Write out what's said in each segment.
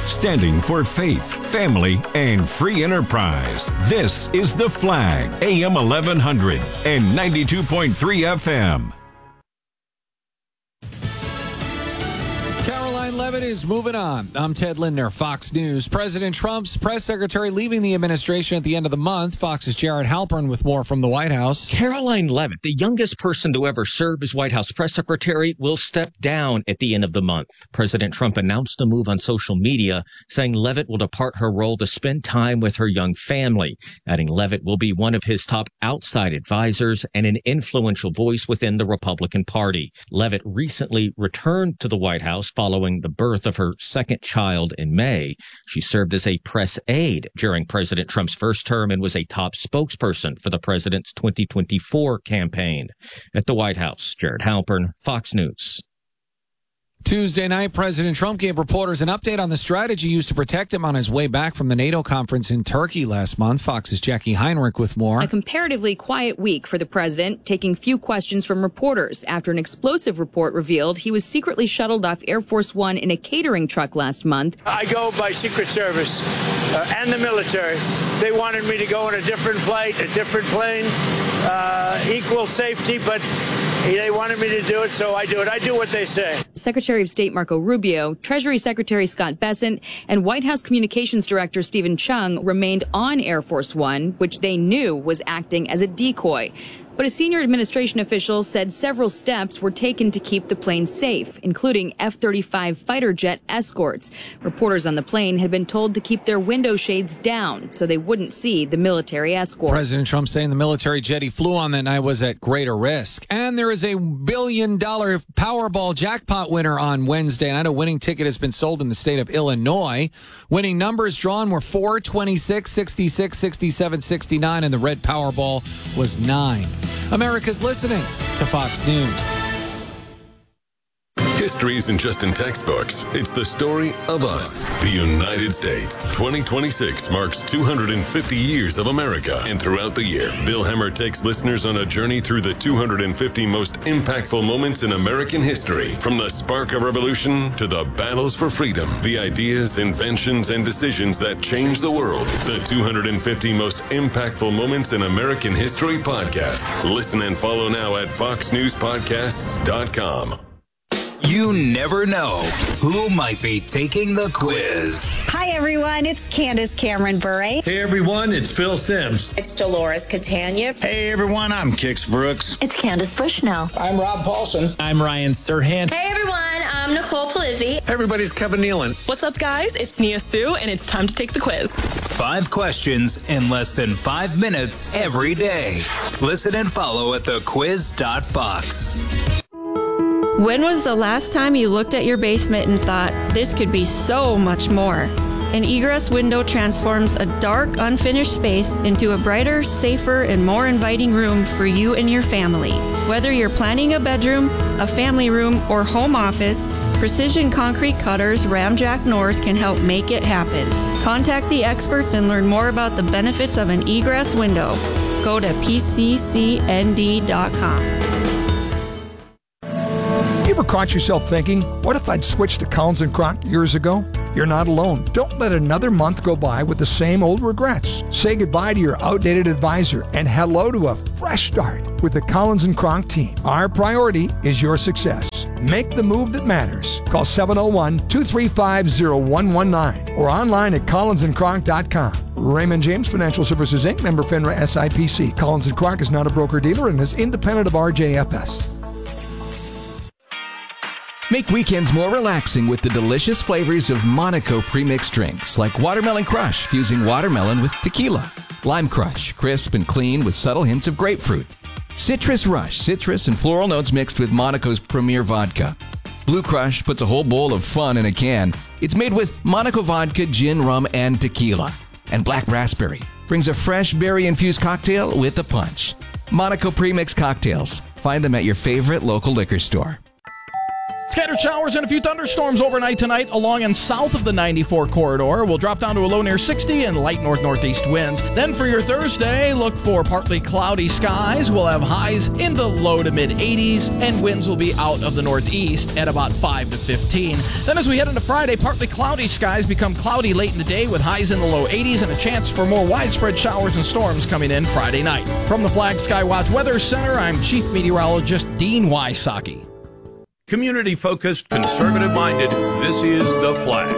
standing for faith, family, and free enterprise. This is The Flag, AM 1100 and 92.3 FM. Caroline Leavitt is moving on. I'm Ted Lindner, Fox News. President Trump's press secretary leaving the administration at the end of the month. Fox's Jared Halpern with more from the White House. Caroline Leavitt, the youngest person to ever serve as White House press secretary, will step down at the end of the month. President Trump announced the move on social media, saying Leavitt will depart her role to spend time with her young family, adding Leavitt will be one of his top outside advisors and an influential voice within the Republican Party. Leavitt recently returned to the White House following the birth of her second child in May. She served as a press aide during President Trump's first term and was a top spokesperson for the president's 2024 campaign. At the White House, Jared Halpern, Fox News. Tuesday night, President Trump gave reporters an update on the strategy used to protect him on his way back from the NATO conference in Turkey last month. Fox's Jackie Heinrich with more. A comparatively quiet week for the president, taking few questions from reporters after an explosive report revealed he was secretly shuttled off Air Force One in a catering truck last month. I go by Secret Service and the military. They wanted me to go on a different flight, a different plane, equal safety, but they wanted me to do it, so I do it. I do what they say. Secretary of State Marco Rubio, Treasury Secretary Scott Bessent, and White House Communications Director Stephen Chung remained on Air Force One, which they knew was acting as a decoy. But a senior administration official said several steps were taken to keep the plane safe, including F-35 fighter jet escorts. Reporters on the plane had been told to keep their window shades down so they wouldn't see the military escort. President Trump saying the military jet he flew on that night was at greater risk. And there is a $1 billion Powerball jackpot winner on Wednesday. And I know a winning ticket has been sold in the state of Illinois. Winning numbers drawn were 4, 26, 66, 67, 69, and the red Powerball was 9. America's listening to Fox News. History isn't just in textbooks. It's the story of us, the United States. 2026 marks 250 years of America. And throughout the year, Bill Hemmer takes listeners on a journey through the 250 most impactful moments in American history. From the spark of revolution to the battles for freedom, the ideas, inventions, and decisions that changed the world. The 250 most impactful moments in American history podcast. Listen and follow now at foxnewspodcasts.com. You never know who might be taking the quiz. Hi, everyone. It's Candace Cameron Bure. Hey, everyone. It's Phil Sims. It's Dolores Catania. Hey, everyone. I'm Kix Brooks. It's Candace Bushnell. I'm Rob Paulson. I'm Ryan Serhant. Hey, everyone. I'm Nicole Palizzi. Hey, everybody. It's Kevin Nealon. What's up, guys? It's Nia Sue, and it's time to take the quiz. 5 questions in less than 5 minutes every day. Listen and follow at thequiz.fox. When was the last time you looked at your basement and thought, this could be so much more? An egress window transforms a dark, unfinished space into a brighter, safer, and more inviting room for you and your family. Whether you're planning a bedroom, a family room, or home office, Precision Concrete Cutters Ramjack North can help make it happen. Contact the experts and learn more about the benefits of an egress window. Go to pccnd.com. You ever caught yourself thinking, what if I'd switched to Collins & Kroc years ago? You're not alone. Don't let another month go by with the same old regrets. Say goodbye to your outdated advisor and hello to a fresh start with the Collins & Kroc team. Our priority is your success. Make the move that matters. Call 701-235-0119 or online at collinsandkroc.com. Raymond James Financial Services, Inc., member FINRA SIPC. Collins & Kroc is not a broker-dealer and is independent of RJFS. Make weekends more relaxing with the delicious flavors of Monaco premixed drinks like Watermelon Crush, fusing watermelon with tequila. Lime Crush, crisp and clean with subtle hints of grapefruit. Citrus Rush, citrus and floral notes mixed with Monaco's premier vodka. Blue Crush puts a whole bowl of fun in a can. It's made with Monaco vodka, gin, rum, and tequila. And Black Raspberry brings a fresh berry-infused cocktail with a punch. Monaco premixed cocktails. Find them at your favorite local liquor store. Scattered showers and a few thunderstorms overnight tonight along and south of the 94 corridor. We'll drop down to a low near 60 and light north-northeast winds. Then for your Thursday, look for partly cloudy skies. We'll have highs in the low to mid-80s, and winds will be out of the northeast at about 5 to 15. Then as we head into Friday, partly cloudy skies become cloudy late in the day with highs in the low 80s and a chance for more widespread showers and storms coming in Friday night. From the Flag Skywatch Weather Center, I'm Chief Meteorologist Dean Wysocki. Community-focused, conservative-minded, this is The Flag.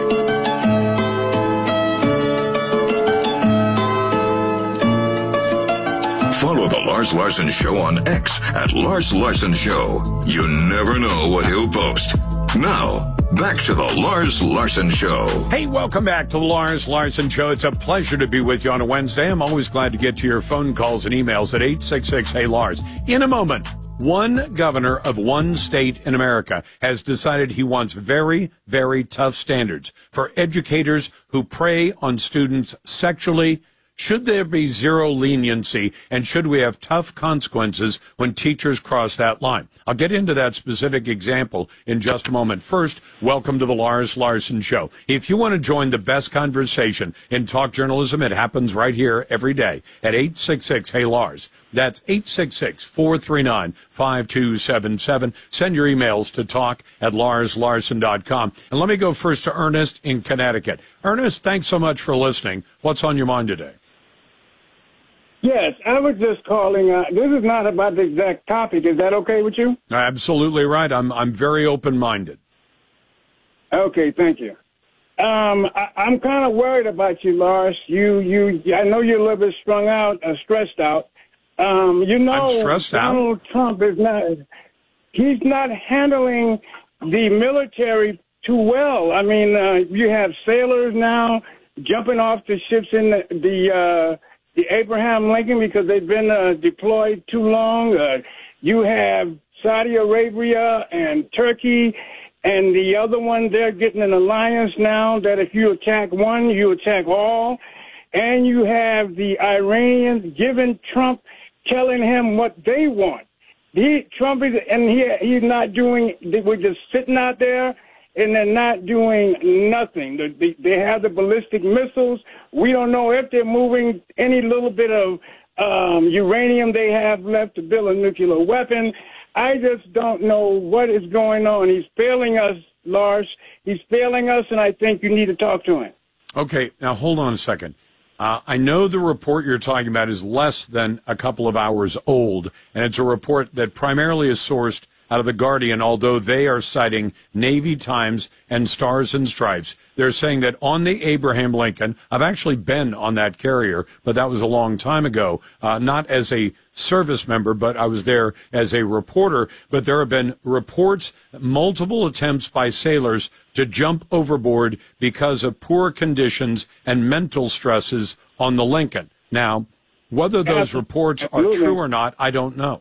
Follow The Lars Larson Show on X at Lars Larson Show. You never know what he'll post. Now, back to The Lars Larson Show. Hey, welcome back to The Lars Larson Show. It's a pleasure to be with you on a Wednesday. I'm always glad to get to your phone calls and emails at 866-HEY-LARS. In a moment, one governor of one state in America has decided he wants very, very tough standards for educators who prey on students sexually. Should there be zero leniency, and should we have tough consequences when teachers cross that line? I'll get into that specific example in just a moment. First, welcome to the Lars Larson Show. If you want to join the best conversation in talk journalism, it happens right here every day at 866-HEY-LARS. That's 866-439-5277. Send your emails to talk@larslarson.com. And let me go first to Ernest in Connecticut. Ernest, thanks so much for listening. What's on your mind today? Yes, I was just calling. This is not about the exact topic. Is that okay with you? Absolutely right. I'm very open-minded. Okay, thank you. I'm kind of worried about you, Lars. I know you're a little bit stressed out. I'm stressed Donald out. Trump is not. He's not handling the military too well. I mean, you have sailors now jumping off the ships in the Abraham Lincoln because they've been deployed too long. You have Saudi Arabia and Turkey, and the other one, they're getting an alliance now that if you attack one, you attack all. And you have the Iranians giving Trump, telling him what they want. Trump is, and he's not doing, we're just sitting out there, and they're not doing nothing. They have the ballistic missiles. We don't know if they're moving any little bit of uranium they have left to build a nuclear weapon. I just don't know what is going on. He's failing us, Lars. He's failing us, and I think you need to talk to him. Okay, now hold on a second. I know the report you're talking about is less than a couple of hours old, and it's a report that primarily is sourced out of The Guardian, although they are citing Navy Times and Stars and Stripes. They're saying that on the Abraham Lincoln, I've actually been on that carrier, but that was a long time ago, not as a service member, but I was there as a reporter. But there have been reports, multiple attempts by sailors to jump overboard because of poor conditions and mental stresses on the Lincoln. Now, whether those reports are true or not, I don't know.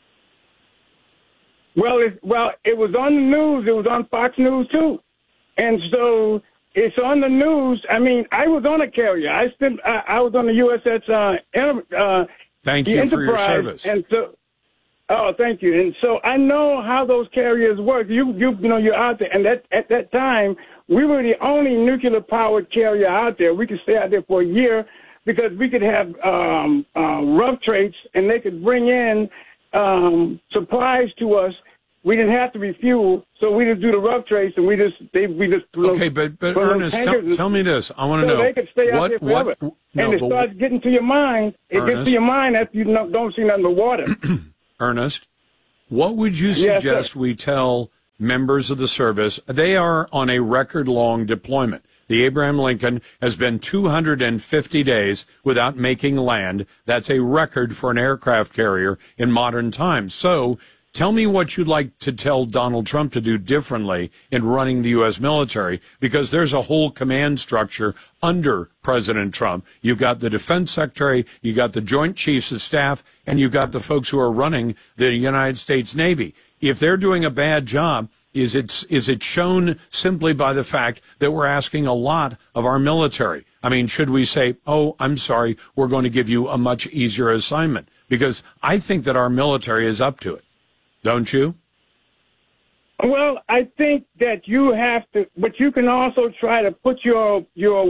Well, it was on the news. It was on Fox News, too. And so it's on the news. I mean, I was on a carrier. I was on the USS Thank you for your service. And so, thank you. And so I know how those carriers work. You're out there. And at that time, we were the only nuclear-powered carrier out there. We could stay out there for a year because we could have rough trades, and they could bring in supplies to us. We didn't have to refuel, so we just do the rough trades, and we just. Okay, but Ernest, tell me this. I want to know. They could stay out there forever. And it starts getting to your mind. It gets to your mind after you don't see nothing but water. Ernest, what would you suggest we tell members of the service? They are on a record-long deployment. The Abraham Lincoln has been 250 days without making land. That's a record for an aircraft carrier in modern times. So tell me what you'd like to tell Donald Trump to do differently in running the U.S. military, because there's a whole command structure under President Trump. You've got the defense secretary, you got the Joint Chiefs of Staff, and you've got the folks who are running the United States Navy. If they're doing a bad job, is it shown simply by the fact that we're asking a lot of our military? I mean, should we say, oh, I'm sorry, we're going to give you a much easier assignment? Because I think that our military is up to it. Don't you? Well, I think that you have to, but you can also try to put your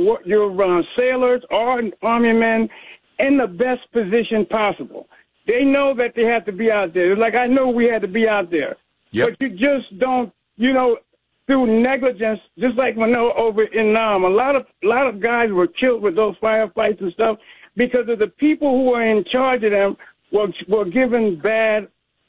sailors or army men in the best position possible. They know that they have to be out there. Like I know we had to be out there, but you just don't, through negligence. Just like when they were over in Nam, a lot of guys were killed with those firefights and stuff because of the people who were in charge of them were given bad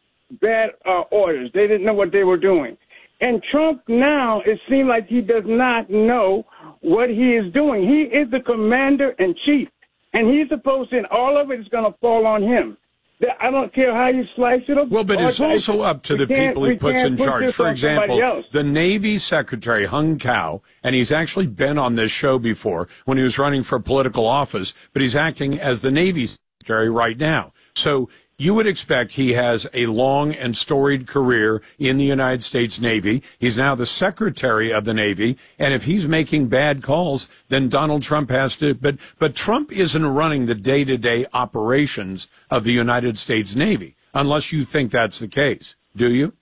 orders. They didn't know what they were doing. And Trump now, it seems like he does not know what he is doing. He is the commander-in-chief, and he's supposed to, and all of it is going to fall on him. I don't care how you slice it up. Well, but it's also up to the people he puts in charge. For example, the Navy Secretary, Hung Cao, and he's actually been on this show before when he was running for political office, but he's acting as the Navy Secretary right now. So you would expect he has a long and storied career in the United States Navy. He's now the Secretary of the Navy. And if he's making bad calls, then Donald Trump has to. But Trump isn't running the day-to-day operations of the United States Navy, unless you think that's the case. Do you?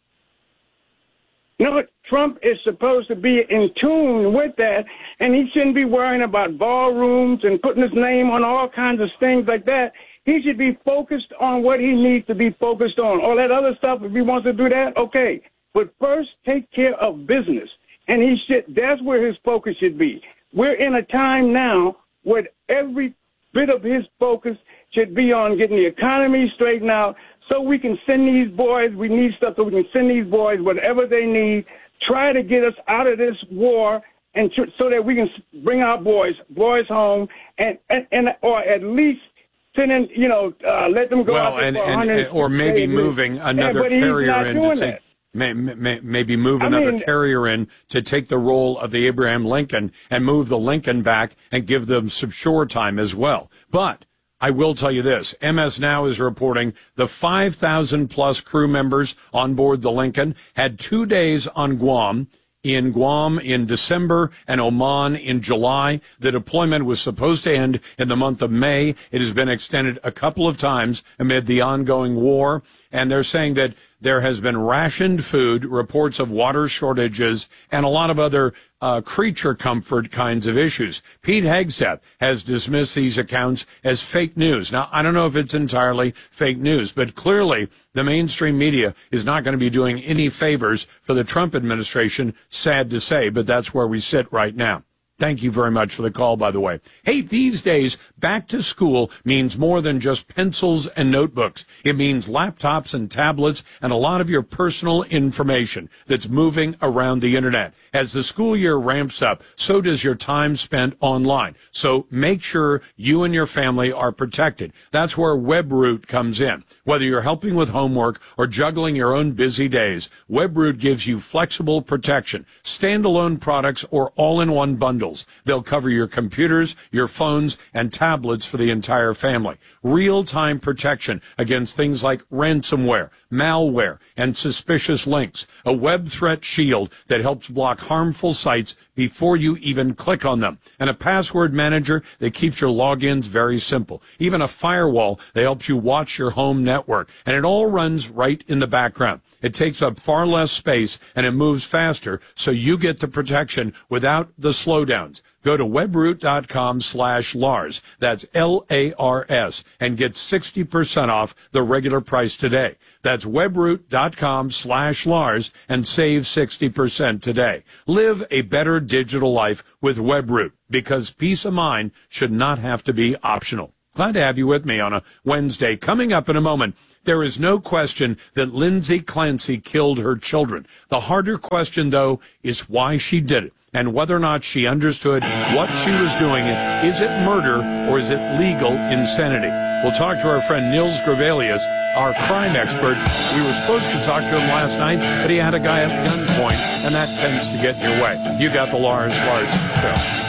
No, Trump is supposed to be in tune with that, and he shouldn't be worrying about ballrooms and putting his name on all kinds of things like that. He should be focused on what he needs to be focused on. All that other stuff, if he wants to do that, okay. But first, take care of business. And that's where his focus should be. We're in a time now where every bit of his focus should be on getting the economy straightened out so we can send these boys, we need stuff so we can send these boys whatever they need, try to get us out of this war, and so that we can bring our boys home, and or at least let them go out or maybe moving another carrier in to take, maybe move another carrier in to take the role of the Abraham Lincoln and move the Lincoln back and give them some shore time as well. But I will tell you this, MS Now is reporting the 5,000 plus crew members on board the Lincoln had 2 days on Guam in December and Oman in July. The deployment was supposed to end in the month of May. It has been extended a couple of times amid the ongoing war. And they're saying that there has been rationed food, reports of water shortages, and a lot of other creature comfort kinds of issues. Pete Hegseth has dismissed these accounts as fake news. Now, I don't know if it's entirely fake news, but clearly the mainstream media is not going to be doing any favors for the Trump administration, sad to say, but that's where we sit right now. Thank you very much for the call, by the way. Hey, these days, back to school means more than just pencils and notebooks. It means laptops and tablets and a lot of your personal information that's moving around the internet. As the school year ramps up, so does your time spent online. So make sure you and your family are protected. That's where WebRoot comes in. Whether you're helping with homework or juggling your own busy days, WebRoot gives you flexible protection, standalone products, or all-in-one bundles. They'll cover your computers, your phones, and tablets for the entire family. Real-time protection against things like ransomware, malware, and suspicious links. A web threat shield that helps block harmful sites before you even click on them. And a password manager that keeps your logins very simple. Even a firewall that helps you watch your home network. And it all runs right in the background. It takes up far less space and it moves faster, so you get the protection without the slowdowns. Go to webroot.com/Lars. That's LARS and get 60% off the regular price today. That's webroot.com/Lars and save 60% today. Live a better digital life with WebRoot, because peace of mind should not have to be optional. Glad to have you with me on a Wednesday. Coming up in a moment, there is no question that Lindsay Clancy killed her children. The harder question, though, is why she did it and whether or not she understood what she was doing. Is it murder or is it legal insanity? We'll talk to our friend Nils Gravelius, our crime expert. We were supposed to talk to him last night, but he had a guy at gunpoint, and that tends to get in your way. You got the Lars Larson Show.